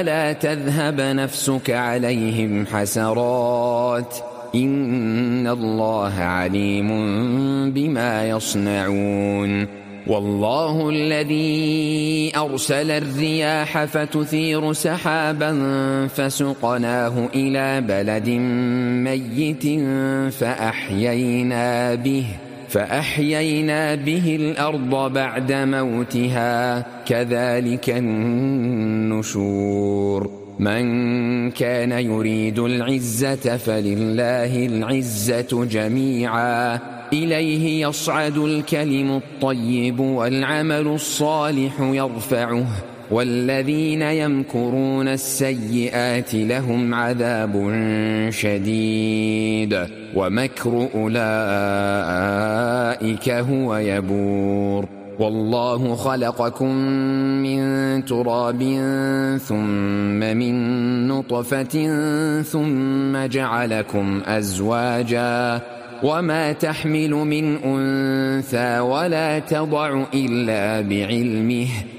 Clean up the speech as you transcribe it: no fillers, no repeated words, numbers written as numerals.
لا تذهب نفسك عليهم حسرات إن الله عليم بما يصنعون والله الذي أرسل الرياح فتثير سحابا فسقناه إلى بلد ميت فأحيينا به الأرض بعد موتها كذلك النشور من كان يريد العزة فلله العزة جميعا إليه يصعد الكلم الطيب والعمل الصالح يرفعه والذين يمكرون السيئات لهم عذاب شديد ومكر أولئك هو يبور والله خلقكم من تراب ثم من نطفة ثم جعلكم أزواجا وما تحمل من أنثى ولا تضع إلا بعلمه